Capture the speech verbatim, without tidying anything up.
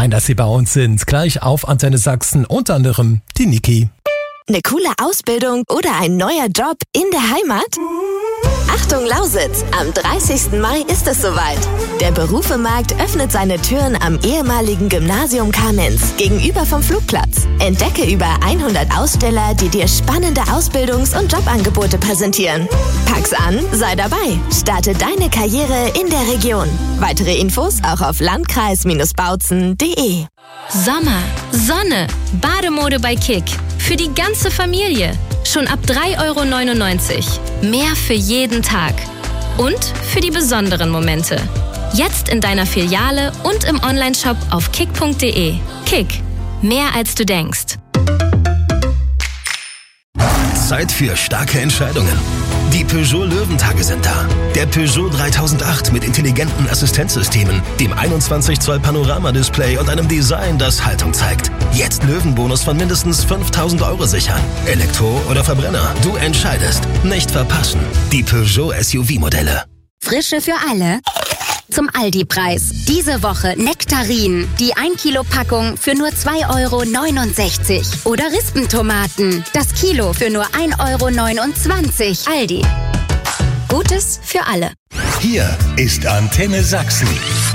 Fein, dass Sie bei uns sind. Gleich auf Antenne Sachsen, unter anderem die Niki. Eine coole Ausbildung oder ein neuer Job in der Heimat? Achtung Lausitz, am dreißigsten Mai ist es soweit. Der Berufemarkt öffnet seine Türen am ehemaligen Gymnasium Kamenz gegenüber vom Flugplatz. Entdecke über hundert Aussteller, die dir spannende Ausbildungs- und Jobangebote präsentieren. Pack's an, sei dabei. Starte deine Karriere in der Region. Weitere Infos auch auf landkreis Bautzen punkt de. Sommer, Sonne, Bademode bei Kick. Für die ganze Familie. Schon ab drei Euro neunundneunzig. Mehr für jeden Tag. Und für die besonderen Momente. Jetzt in deiner Filiale und im Onlineshop auf kick punkt de. Kick. Mehr als du denkst. Zeit für starke Entscheidungen. Die Peugeot Löwentage sind da. Der Peugeot dreitausendacht mit intelligenten Assistenzsystemen, dem einundzwanzig Zoll Panoramadisplay und einem Design, das Haltung zeigt. Jetzt Löwenbonus von mindestens fünftausend Euro sichern. Elektro oder Verbrenner, du entscheidest. Nicht verpassen. Die Peugeot S U V-Modelle. Frische für alle. Zum Aldi-Preis. Diese Woche Nektarinen, die ein Kilo Packung für nur zwei Euro neunundsechzig. Oder Rispentomaten, das Kilo für nur ein Euro neunundzwanzig. Aldi. Gutes für alle. Hier ist Antenne Sachsen.